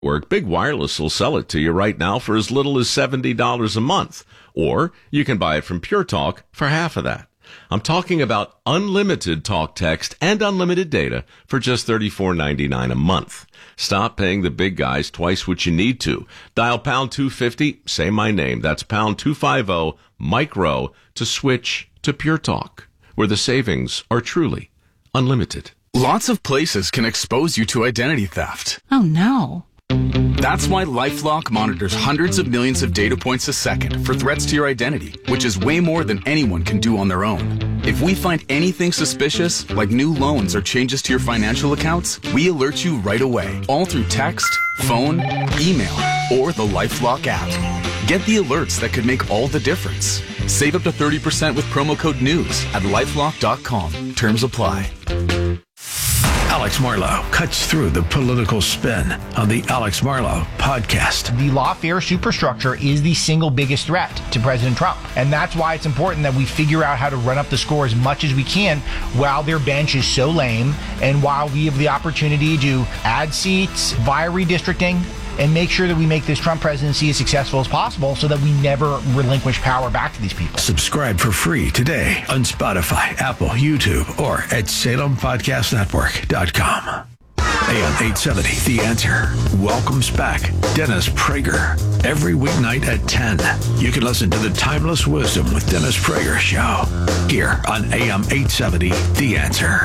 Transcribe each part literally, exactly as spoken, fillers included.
Work, Big Wireless will sell it to you right now for as little as seventy dollars a month. Or you can buy it from Pure Talk for half of that. I'm talking about unlimited talk, text, and unlimited data for just thirty-four ninety-nine a month. Stop paying the big guys twice what you need to. Dial pound two fifty, say my name. That's pound two fifty, micro, to switch to Pure Talk, where the savings are truly unlimited. Lots of places can expose you to identity theft. Oh, no. That's why LifeLock monitors hundreds of millions of data points a second for threats to your identity, which is way more than anyone can do on their own. If we find anything suspicious, like new loans or changes to your financial accounts, we alert you right away, all through text, phone, email, or the LifeLock app. Get the alerts that could make all the difference. Save up to thirty percent with promo code NEWS at lifelock dot com. Terms apply. Alex Marlow cuts through the political spin on the Alex Marlow podcast. The lawfare superstructure is the single biggest threat to President Trump. And that's why it's important that we figure out how to run up the score as much as we can while their bench is so lame and while we have the opportunity to add seats via redistricting and make sure that we make this Trump presidency as successful as possible so that we never relinquish power back to these people. Subscribe for free today on Spotify, Apple, YouTube, or at Salem Podcast Network dot com. A M eight seventy, The Answer, welcomes back Dennis Prager. Every weeknight at ten, you can listen to the Timeless Wisdom with Dennis Prager show here on A M eight seventy, The Answer.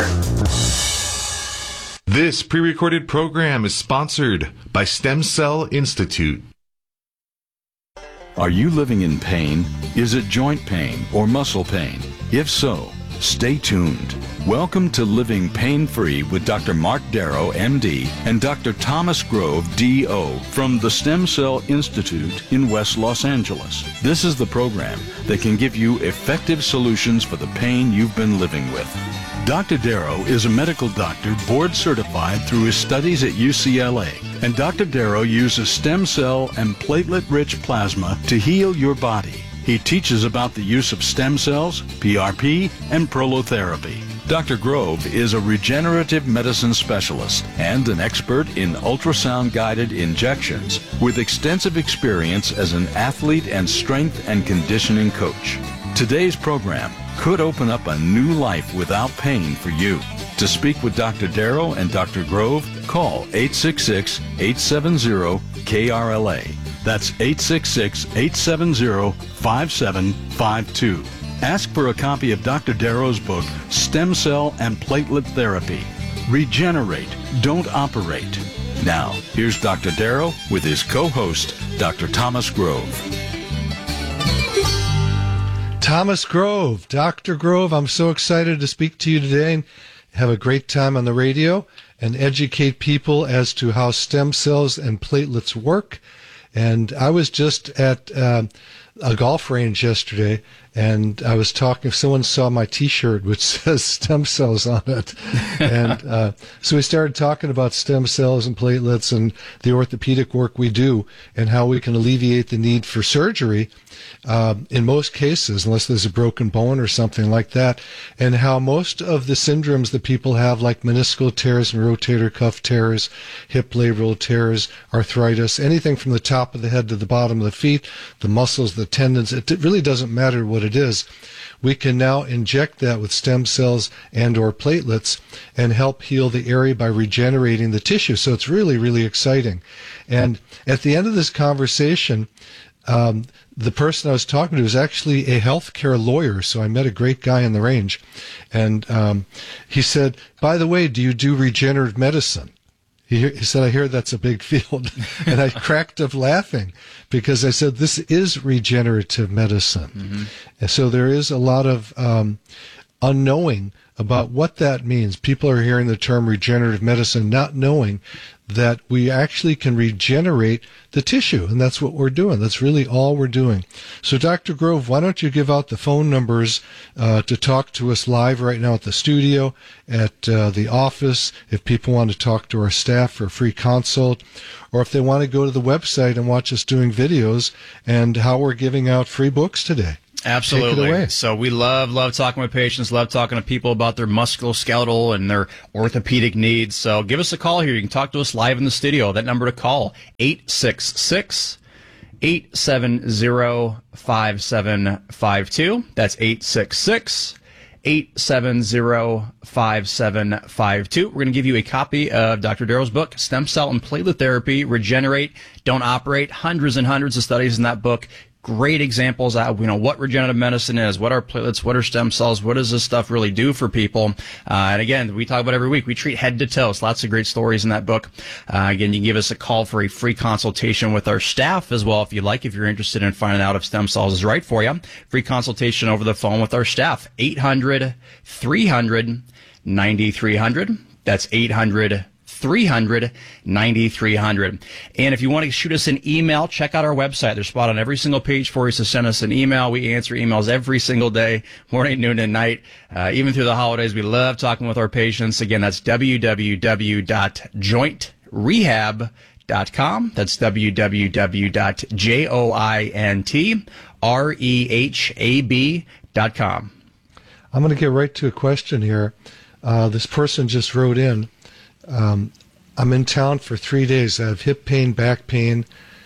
This pre-recorded program is sponsored by Stem Cell Institute. Are you living in pain? Is it joint pain or muscle pain? If so, stay tuned. Welcome to Living Pain-Free with Doctor Mark Darrow, M D, and Doctor Thomas Grove, D O, from the Stem Cell Institute in West Los Angeles. This is the program that can give you effective solutions for the pain you've been living with. Doctor Darrow is a medical doctor board certified through his studies at U C L A, and Doctor Darrow uses stem cell and platelet-rich plasma to heal your body. He teaches about the use of stem cells, P R P, and prolotherapy. Doctor Grove is a regenerative medicine specialist and an expert in ultrasound-guided injections with extensive experience as an athlete and strength and conditioning coach. Today's program could open up a new life without pain for you. To speak with Doctor Darrow and Doctor Grove, call eight six six, eight seven zero, K R L A. That's eight six six, eight seven zero, five seven five two. Ask for a copy of Doctor Darrow's book, Stem Cell and Platelet Therapy. Regenerate, don't operate. Now, here's Doctor Darrow with his co-host, Doctor Thomas Grove. Thomas Grove, Doctor Grove, I'm so excited to speak to you today and have a great time on the radio and educate people as to how stem cells and platelets work. And I was just at uh, a golf range yesterday, and I was talking, someone saw my T-shirt, which says stem cells on it. And uh, so we started talking about stem cells and platelets and the orthopedic work we do and how we can alleviate the need for surgery uh, in most cases, unless there's a broken bone or something like that, and how most of the syndromes that people have, like meniscal tears and rotator cuff tears, hip labral tears, arthritis, anything from the top of the head to the bottom of the feet, the muscles, the tendons, it really doesn't matter what it is. We can now inject that with stem cells and or platelets and help heal the area by regenerating the tissue. So it's really, really exciting. And at the end of this conversation, um, the person I was talking to was actually a healthcare lawyer, so I met a great guy in the range. And um, he said, by the way, do you do regenerative medicine? He, he said, I hear that's a big field. And I cracked up laughing because I said, this is regenerative medicine. Mm-hmm. And so there is a lot of um, unknowing about what that means. People are hearing the term regenerative medicine, not knowing that we actually can regenerate the tissue, and that's what we're doing. That's really all we're doing. So, Doctor Grove, why don't you give out the phone numbers uh, to talk to us live right now at the studio, at uh, the office, if people want to talk to our staff for a free consult, or if they want to go to the website and watch us doing videos and how we're giving out free books today. Absolutely. Take it away. So we love, love talking with patients, love talking to people about their musculoskeletal and their orthopedic needs. So give us a call here. You can talk to us live in the studio. That number to call, eight six six, eight seven zero, five seven five two. That's eight six six, eight seven zero, five seven five two. We're going to give you a copy of Doctor Darrow's book, Stem Cell and Platelet Therapy, Regenerate, Don't Operate. Hundreds and hundreds of studies in that book. Great examples of, you know, what regenerative medicine is, what are platelets, what are stem cells, what does this stuff really do for people. Uh, and again, we talk about every week. We treat head to toe. So lots of great stories in that book. Uh, again, you can give us a call for a free consultation with our staff as well if you'd like, if you're interested in finding out if stem cells is right for you. Free consultation over the phone with our staff. eight hundred, three hundred, ninety-three hundred. That's eight hundred, three hundred, ninety-three hundred. And if you want to shoot us an email, check out our website. There's a spot on every single page for you to send us an email. We answer emails every single day, morning, noon, and night. Uh, even through the holidays, we love talking with our patients. Again, that's w w w dot joint rehab dot com. That's w w w dot joint rehab dot com. I'm going to get right to a question here. Uh, this person just wrote in. Um, I'm in town for three days. I have hip pain, back pain,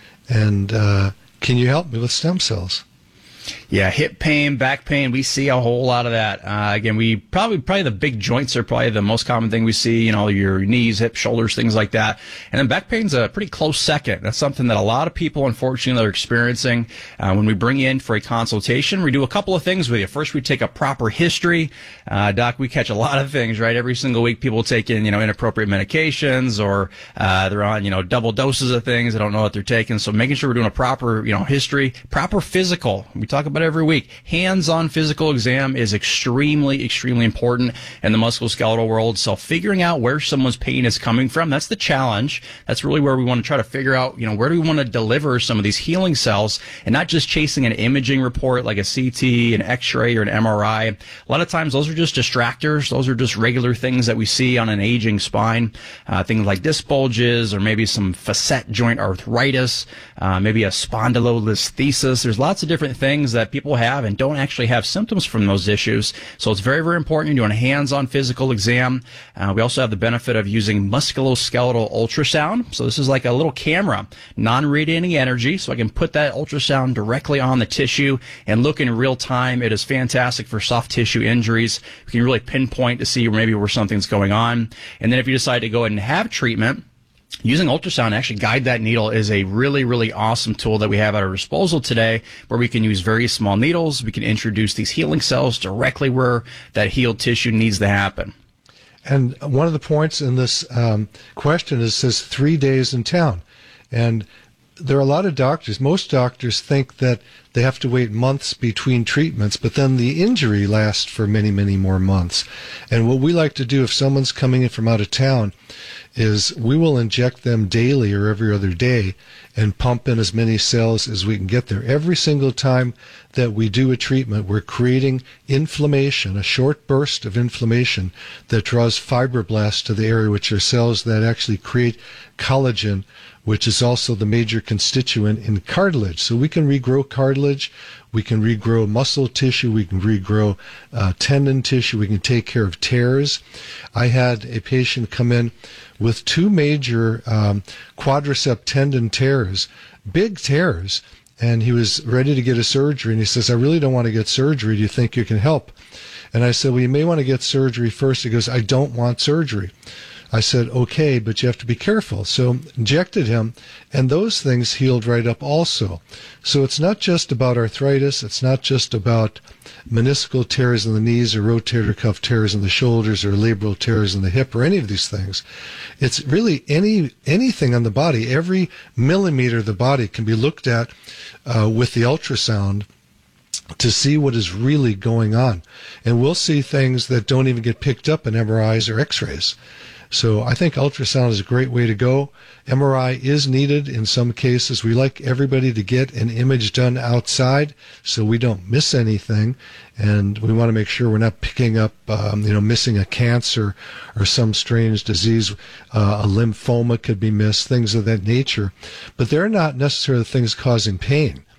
and uh, can you help me with stem cells? Yeah, hip pain, back pain, we see a whole lot of that. Uh, again, we probably, probably the big joints are probably the most common thing we see, you know, your knees, hips, shoulders, things like that. And then back pain's a pretty close second. That's something that a lot of people, unfortunately, are experiencing. Uh, when we bring you in for a consultation, we do a couple of things with you. First, we take a proper history. Uh, doc, we catch a lot of things, right? Every single week, people take in, you know, inappropriate medications, or uh, they're on, you know, double doses of things. They don't know what they're taking. So making sure we're doing a proper, you know, history, proper physical. We talk about every week. Hands-on physical exam is extremely, extremely important in the musculoskeletal world. So figuring out where someone's pain is coming from, that's the challenge. That's really where we want to try to figure out, you know, where do we want to deliver some of these healing cells, and not just chasing an imaging report like a C T, an X-ray, or an M R I. A lot of times those are just distractors. Those are just regular things that we see on an aging spine. Uh, things like disc bulges, or maybe some facet joint arthritis, uh, maybe a spondylolisthesis. There's lots of different things that people have and don't actually have symptoms from those issues. So it's very, very important you're doing a hands-on physical exam. Uh, we also have the benefit of using musculoskeletal ultrasound. So this is like a little camera, non-radiating energy. So I can put that ultrasound directly on the tissue and look in real time. It is fantastic for soft tissue injuries. We can really pinpoint to see maybe where something's going on. And then if you decide to go ahead and have treatment, using ultrasound to actually guide that needle is a really, really awesome tool that we have at our disposal today, where we can use very small needles. We can introduce these healing cells directly where that healed tissue needs to happen. And one of the points in this um, question is, says three days in town. And there are a lot of doctors. Most doctors think that they have to wait months between treatments, but then the injury lasts for many, many more months. And what we like to do if someone's coming in from out of town is we will inject them daily or every other day and pump in as many cells as we can get there. Every single time that we do a treatment, we're creating inflammation, a short burst of inflammation that draws fibroblasts to the area, which are cells that actually create collagen, which is also the major constituent in cartilage. So we can regrow cartilage, we can regrow muscle tissue, we can regrow uh, tendon tissue, we can take care of tears. I had a patient come in with two major um, quadricep tendon tears, big tears, and he was ready to get a surgery, and he says, I really don't want to get surgery. Do you think you can help? And I said, well, you may want to get surgery first. He goes, I don't want surgery. I said, okay, but you have to be careful. So injected him, and those things healed right up also. So it's not just about arthritis. It's not just about meniscal tears in the knees or rotator cuff tears in the shoulders or labral tears in the hip or any of these things. It's really any anything on the body. Every millimeter of the body can be looked at uh, with the ultrasound to see what is really going on. And we'll see things that don't even get picked up in M R Is or X-rays. So I think ultrasound is a great way to go. M R I is needed in some cases. We like everybody to get an image done outside so we don't miss anything. And we want to make sure we're not picking up, um, you know, missing a cancer or some strange disease. Uh, a lymphoma could be missed, things of that nature. But they're not necessarily things causing pain.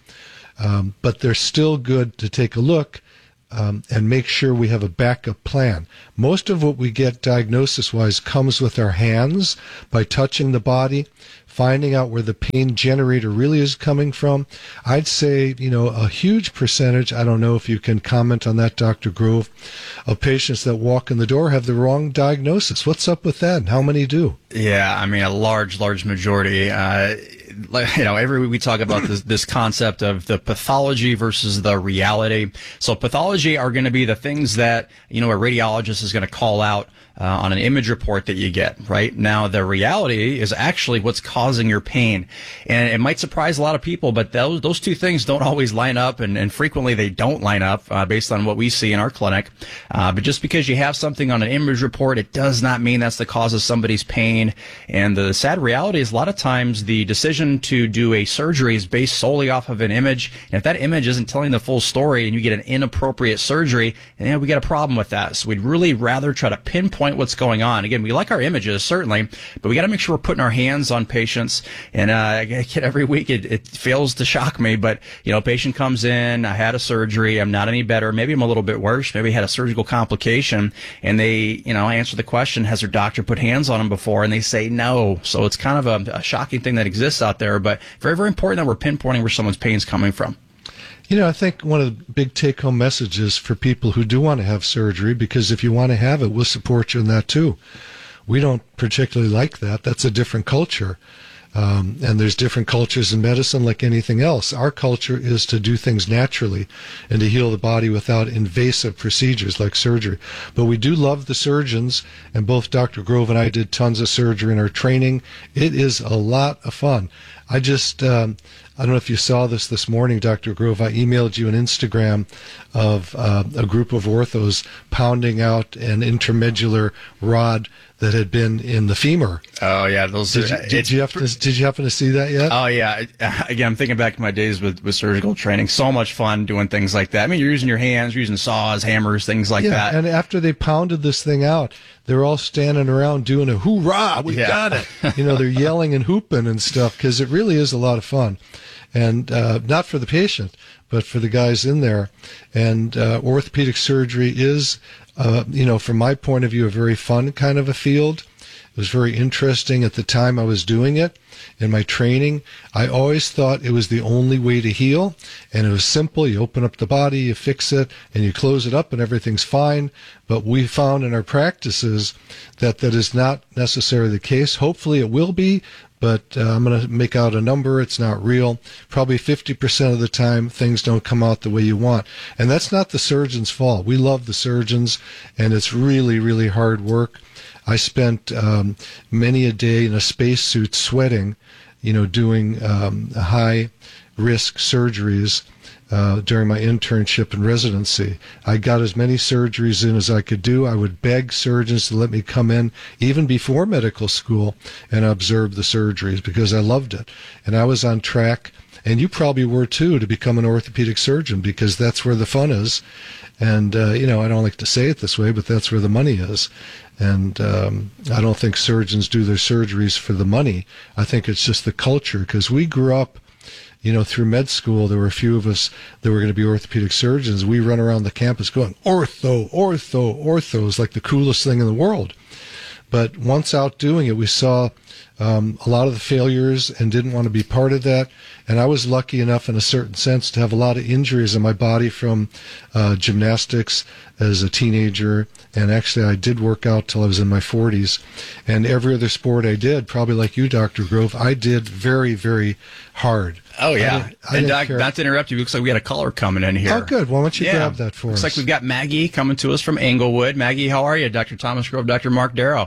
Um, but they're still good to take a look um, and make sure we have a backup plan. Most of what we get diagnosis-wise comes with our hands by touching the body, finding out where the pain generator really is coming from. I'd say, you know, a huge percentage, I don't know if you can comment on that, Doctor Grove, of patients that walk in the door have the wrong diagnosis. What's up with that, and how many do? Yeah, I mean, a large, large majority. Uh, you know, every week we talk about this, this concept of the pathology versus the reality. So pathology are going to be the things that, you know, a radiologist is going to call out Uh, on an image report that you get, right? Now, the reality is actually what's causing your pain. And it might surprise a lot of people, but those those two things don't always line up, and, and frequently they don't line up uh, based on what we see in our clinic. Uh, but just because you have something on an image report, it does not mean that's the cause of somebody's pain. And the sad reality is a lot of times the decision to do a surgery is based solely off of an image. And if that image isn't telling the full story and you get an inappropriate surgery, then yeah, we got a problem with that. So we'd really rather try to pinpoint what's going on. Again, we like our images, certainly, but we got to make sure we're putting our hands on patients. And uh, again, every week it, it fails to shock me, but, you know, a patient comes in, I had a surgery, I'm not any better, maybe I'm a little bit worse, maybe I had a surgical complication, and they, you know, I answer the question, has their doctor put hands on them before? And they say no. So it's kind of a, a shocking thing that exists out there, but very, very important that we're pinpointing where someone's pain is coming from. You know, I think one of the big take-home messages for people who do want to have surgery, because if you want to have it, we'll support you in that too. We don't particularly like that. That's a different culture. Um, and there's different cultures in medicine like anything else. Our culture is to do things naturally and to heal the body without invasive procedures like surgery. But we do love the surgeons, and both Doctor Grove and I did tons of surgery in our training. It is a lot of fun. I just, um, I don't know if you saw this this morning, Doctor Grove. I emailed you an Instagram of uh, a group of orthos pounding out an intermedular rod that had been in the femur. Oh yeah, those. Did you, did you happen to, did you happen to see that yet? Oh yeah. Again, I'm thinking back to my days with, with surgical training. So much fun doing things like that. I mean, you're using your hands, you're using saws, hammers, things like yeah, that. And after they pounded this thing out, they're all standing around doing a hoorah, we yeah. got it. You know, they're yelling and hooping and stuff because it really is a lot of fun. And uh, not for the patient, but for the guys in there. And uh, orthopedic surgery is, uh, you know, from my point of view, a very fun kind of a field. It was very interesting at the time I was doing it. In my training, I always thought it was the only way to heal, and it was simple. You open up the body, you fix it, and you close it up, and everything's fine. But we found in our practices that that is not necessarily the case. Hopefully it will be, but uh, I'm going to make out a number. It's not real. Probably fifty percent of the time, things don't come out the way you want. And that's not the surgeon's fault. We love the surgeons, and it's really, really hard work. I spent um, many a day in a spacesuit sweating, you know, doing um, high-risk surgeries uh, during my internship and residency. I got as many surgeries in as I could do. I would beg surgeons to let me come in even before medical school and observe the surgeries because I loved it. And I was on track, and you probably were too, to become an orthopedic surgeon because that's where the fun is. And, uh, you know, I don't like to say it this way, but that's where the money is. And um, I don't think surgeons do their surgeries for the money. I think it's just the culture, because we grew up, you know, through med school, there were a few of us that were going to be orthopedic surgeons. We run around the campus going, ortho, ortho, ortho is like the coolest thing in the world. But once out doing it, we saw um, a lot of the failures and didn't want to be part of that. And I was lucky enough, in a certain sense, to have a lot of injuries in my body from uh, gymnastics as a teenager. And actually, I did work out till I was in my forties. And every other sport I did, probably like you, Doctor Grove, I did very, very hard. Oh, yeah. I didn't, I and didn't Doc, care. not to interrupt you, looks like we had a caller coming in here. Oh, good. Why don't you yeah. grab that for looks us? Looks like we've got Maggie coming to us from Englewood. Maggie, how are you? Doctor Thomas Grove, Doctor Mark Darrow.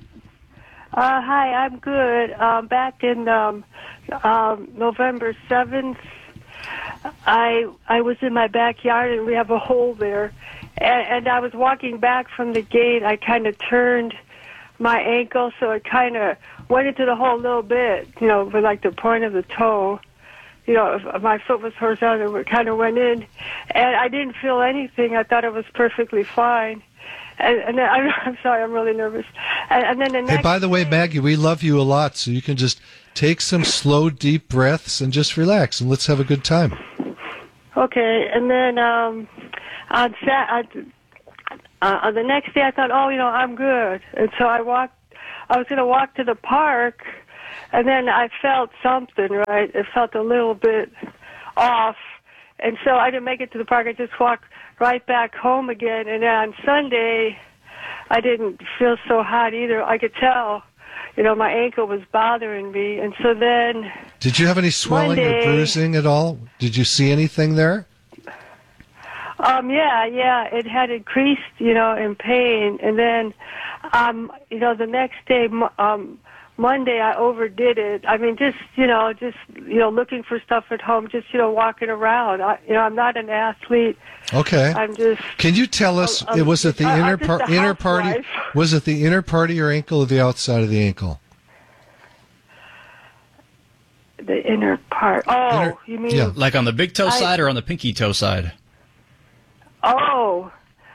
Uh, hi, I'm good. Um, back in um, um, November seventh, I I was in my backyard, and we have a hole there. And, and I was walking back from the gate. I kind of turned my ankle, so it kind of went into the hole a little bit, you know, with like the point of the toe. You know, if my foot was horizontal, it kind of went in. And I didn't feel anything. I thought it was perfectly fine. And, and then, I'm, I'm sorry, I'm really nervous. And, and then the next Hey, by the way, Maggie, we love you a lot, so you can just take some slow, deep breaths and just relax, and let's have a good time. Okay, and then um, on Sat, uh, on the next day, I thought, oh, you know, I'm good, and so I walked. I was going to walk to the park, and then I felt something. Right, it felt a little bit off, and so I didn't make it to the park. I just walked right back home again, and then on Sunday, I didn't feel so hot either. I could tell, you know, my ankle was bothering me, and so then. Did you have any swelling Monday, or bruising at all? Did you see anything there? Um, yeah, yeah, it had increased, you know, in pain, and then, um, you know, the next day, um, Monday, I overdid it. I mean, just, you know, just, you know, looking for stuff at home, just, you know, walking around. I, you know, I'm not an athlete. Okay. I'm just. Can you tell us, I'm, it was it the I'm inner just part, a inner party? housewife. Was it the inner part of your ankle or the outside of the ankle? The inner part. Oh, Inner- you mean? yeah. Like on the big toe I- side or on the pinky toe side? Oh,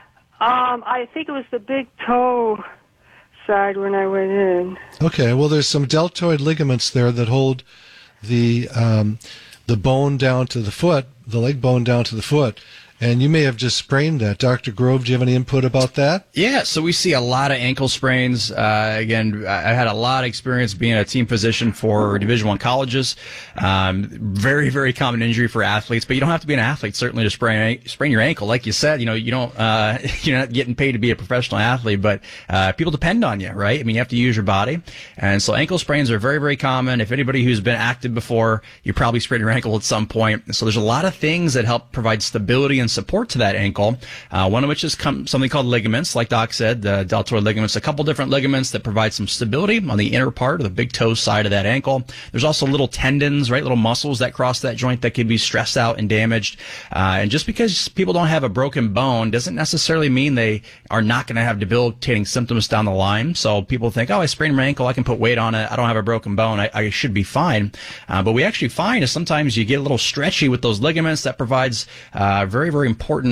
um, I think it was the big toe side when I went in. Okay, well, there's some deltoid ligaments there that hold the um, the bone down to the foot, the leg bone down to the foot, and you may have just sprained that. Doctor Grove, do you have any input about that? Yeah, so we see a lot of ankle sprains. Uh, again, I had a lot of experience being a team physician for Division One colleges. Um, very, very common injury for athletes, but you don't have to be an athlete certainly to sprain sprain your ankle. Like you said, you know, you don't uh, you're not getting paid to be a professional athlete, but uh, people depend on you, right? I mean, you have to use your body, and so ankle sprains are very, very common. If anybody who's been active before, you probably sprained your ankle at some point. So there's a lot of things that help provide stability and support to that ankle, uh, one of which is com- something called ligaments, like Doc said, the deltoid ligaments, a couple different ligaments that provide some stability on the inner part of the big toe side of that ankle. There's also little tendons, right, little muscles that cross that joint that can be stressed out and damaged. Uh, and just because people don't have a broken bone doesn't necessarily mean they are not going to have debilitating symptoms down the line. So people think, oh, I sprained my ankle, I can put weight on it, I don't have a broken bone, I, I should be fine. Uh, but we actually find is sometimes you get a little stretchy with those ligaments. That provides uh, very, very important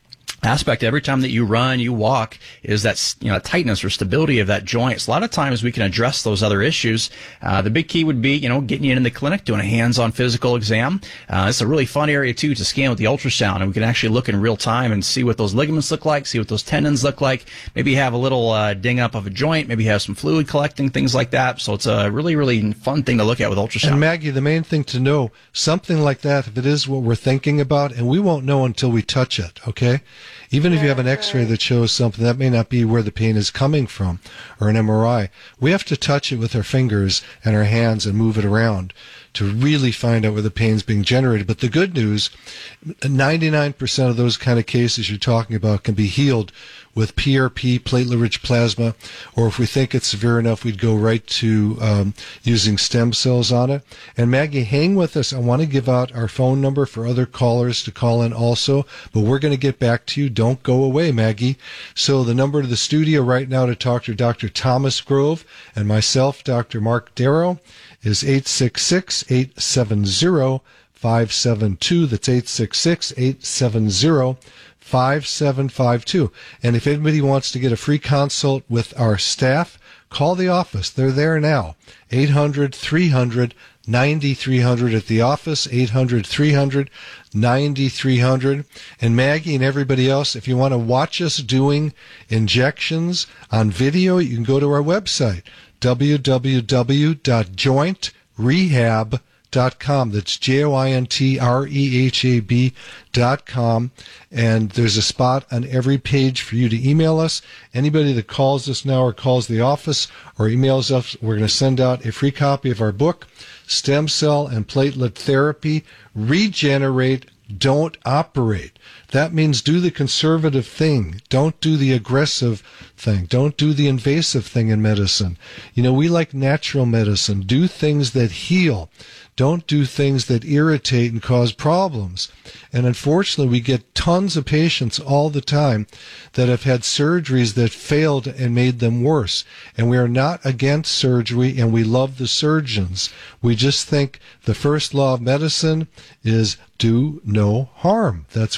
aspect every time that you run, you walk, is that, you know, tightness or stability of that joint. So a lot of times we can address those other issues. Uh, the big key would be, you know, getting you in the clinic, doing a hands-on physical exam. Uh, it's a really fun area too to scan with the ultrasound, and we can actually look in real time and see what those ligaments look like, see what those tendons look like. Maybe have a little uh, ding up of a joint, maybe have some fluid collecting, things like that. So it's a really, really fun thing to look at with ultrasound. And Maggie, the main thing to know, something like that, if it is what we're thinking about, and we won't know until we touch it, okay? Even if you have an x-ray that shows something, that may not be where the pain is coming from, or an M R I. We have to touch it with our fingers and our hands and move it around to really find out where the pain's being generated. But the good news, ninety-nine percent of those kind of cases you're talking about can be healed with P R P, platelet-rich plasma, or if we think it's severe enough, we'd go right to um, using stem cells on it. And Maggie, hang with us. I want to give out our phone number for other callers to call in also, but we're going to get back to you. Don't go away, Maggie. So the number to the studio right now to talk to Doctor Thomas Grove and myself, Doctor Mark Darrow, is eight six six, eight seven zero, five seven two. That's eight six six, eight seven zero, five seven five two. And if anybody wants to get a free consult with our staff, call the office. They're there now. eight hundred, three hundred, ninety-three hundred at the office, eight hundred, three hundred, ninety-three hundred. And Maggie and everybody else, if you want to watch us doing injections on video, you can go to our website, w w w dot joint rehab dot com. That's J O I N T R E H A B dot com. And there's a spot on every page for you to email us. Anybody that calls us now or calls the office or emails us, we're going to send out a free copy of our book, Stem Cell and Platelet Therapy, Regenerate, Don't Operate. That means do the conservative thing. Don't do the aggressive thing. Don't do the invasive thing in medicine. You know, we like natural medicine. Do things that heal. Don't do things that irritate and cause problems. And unfortunately, we get tons of patients all the time that have had surgeries that failed and made them worse. And we are not against surgery, and we love the surgeons. We just think the first law of medicine is do no harm. That's what we're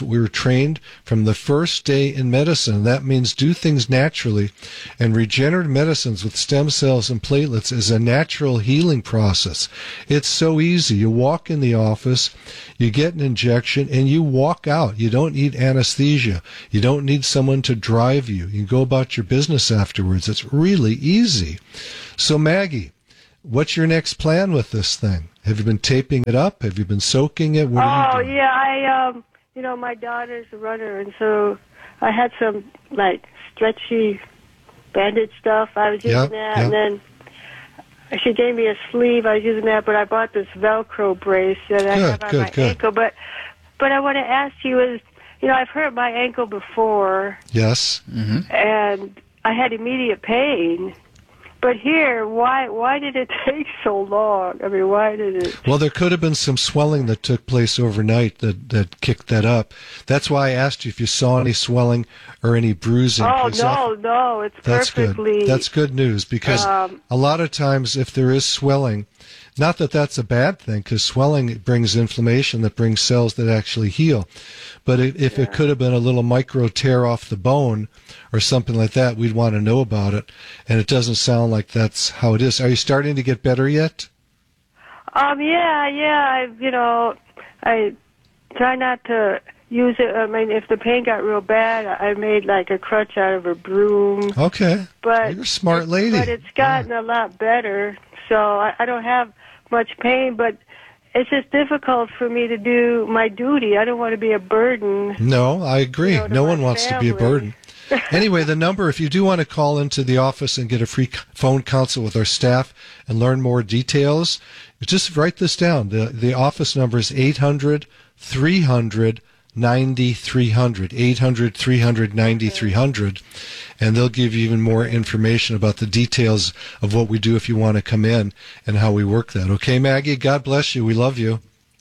trained from the first day in medicine. That means do things naturally. And regenerative medicines with stem cells and platelets is a natural healing process. It's so easy. You walk in the office, you get an injection, and you walk out. You don't need anesthesia. You don't need someone to drive you. You can go about your business afterwards. It's really easy. So, Maggie, what's your next plan with this thing? Have you been taping it up? Have you been soaking it? What are Oh, you doing? yeah, I, um, you know, my daughter's a runner, and so I had some, like, stretchy bandage stuff. I was using Yep, that, yep. and then she gave me a sleeve. I was using that, but I bought this Velcro brace that I Good, have on good, my good. ankle. But, but I want to ask you is, you know, I've hurt my ankle before, Yes. and I had immediate pain. But here, why why did it take so long? I mean, why did it? Well, there could have been some swelling that took place overnight that, that kicked that up. That's why I asked you if you saw any swelling or any bruising. Oh, 'cause no, often- no, it's That's perfectly... good. That's good news because Um, a lot of times if there is swelling, not that that's a bad thing because swelling brings inflammation that brings cells that actually heal. But if, if it could have been a little micro tear off the bone or something like that, we'd want to know about it. And it doesn't sound like that's how it is. Are you starting to get better yet? Um, yeah, yeah, I, you know, I try not to use it. I mean, if the pain got real bad, I made like a crutch out of a broom. Okay. But You're a smart lady. But it's gotten a lot better, so I, I don't have much pain, but it's just difficult for me to do my duty. I don't want to be a burden. No, I agree. You know, to no my one wants to be a family. burden. Anyway, the number, if you do want to call into the office and get a free c- phone consult with our staff and learn more details, just write this down. The, the office number is eight hundred, three hundred, ninety-three hundred, eight hundred, three hundred, ninety-three hundred, and they'll give you even more information about the details of what we do if you want to come in and how we work that. Okay, Maggie? God bless you. We love you.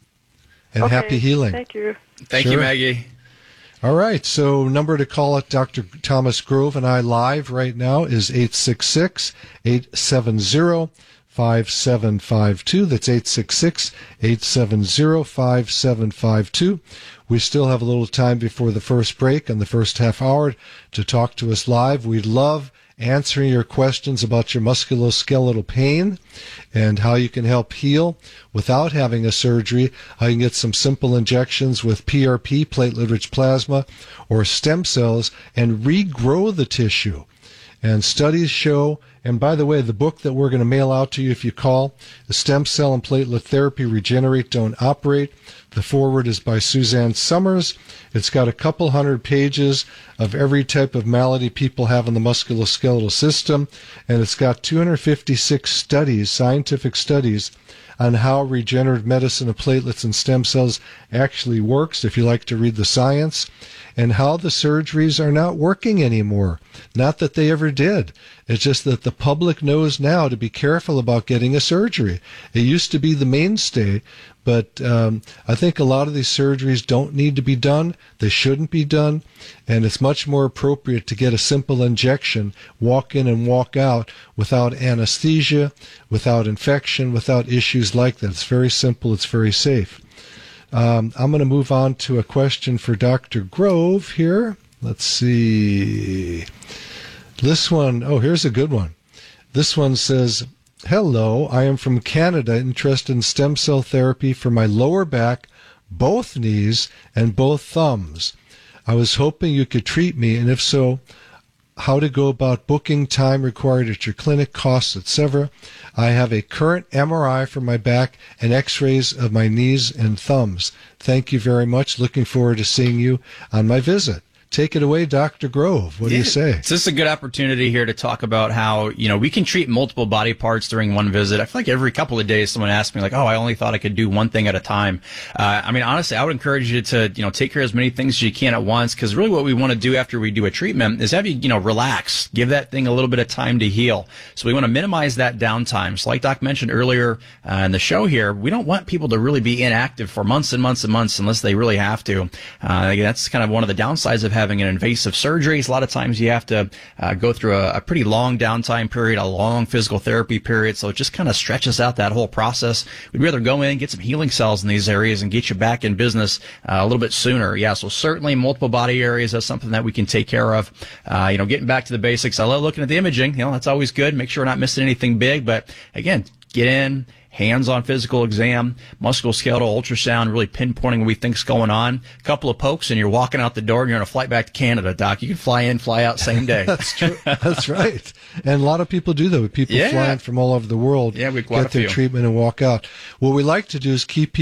And Okay, happy healing. Thank you. Thank you, Sure. Maggie. All right, so number to call at Doctor Thomas Grove and I live right now is eight six six, eight seven zero, five seven five two. That's eight six six, eight seven zero, five seven five two. We still have a little time before the first break and the first half hour to talk to us live. We'd love answering your questions about your musculoskeletal pain and how you can help heal without having a surgery, how you can get some simple injections with P R P, platelet-rich plasma, or stem cells, and regrow the tissue. And studies show, and by the way, the book that we're going to mail out to you if you call, the Stem Cell and Platelet Therapy, Regenerate, Don't Operate. The foreword is by Suzanne Summers. It's got a couple hundred pages of every type of malady people have in the musculoskeletal system, and it's got two hundred fifty-six studies, scientific studies, on how regenerative medicine of platelets and stem cells actually works, if you like to read the science, and how the surgeries are not working anymore. Not that they ever did. It's just that the public knows now to be careful about getting a surgery. It used to be the mainstay, but um, I think a lot of these surgeries don't need to be done. They shouldn't be done, and it's much more appropriate to get a simple injection, walk in and walk out without anesthesia, without infection, without issues like that. It's very simple. It's very safe. Um, I'm going to move on to a question for Doctor Grove here. Let's see. This one, oh, here's a good one. This one says, hello, I am from Canada, interested in stem cell therapy for my lower back, both knees, and both thumbs. I was hoping you could treat me, and if so, how to go about booking, time required at your clinic, costs, et cetera. I have a current M R I for my back and x-rays of my knees and thumbs. Thank you very much. Looking forward to seeing you on my visit. Take it away, Doctor Grove. What do you say? So this is a good opportunity here to talk about how, you know, we can treat multiple body parts during one visit. I feel like every couple of days someone asks me like, oh, I only thought I could do one thing at a time. Uh, I mean, honestly, I would encourage you to, you know, take care of as many things as you can at once, because really what we want to do after we do a treatment is have you, you know, relax, give that thing a little bit of time to heal. So we want to minimize that downtime. So like Doc mentioned earlier uh, in the show here, we don't want people to really be inactive for months and months and months unless they really have to. Uh, that's kind of one of the downsides of having having an invasive surgery. A lot of times you have to uh, go through a, a pretty long downtime period, a long physical therapy period. So it just kind of stretches out that whole process. We'd rather go in, get some healing cells in these areas and get you back in business uh, a little bit sooner. Yeah, so certainly multiple body areas, that's something that we can take care of. Uh, you know, getting back to the basics. I love looking at the imaging. You know, that's always good. Make sure we're not missing anything big. But again, get in, hands-on physical exam, musculoskeletal ultrasound, really pinpointing what we think's going on. A couple of pokes, and you're walking out the door, and you're on a flight back to Canada, Doc. You can fly in, fly out same day. That's true. That's right. And a lot of people do that. With people Yeah. flying from all over the world, Yeah, we've got get a their few. treatment and walk out. What we like to do is keep people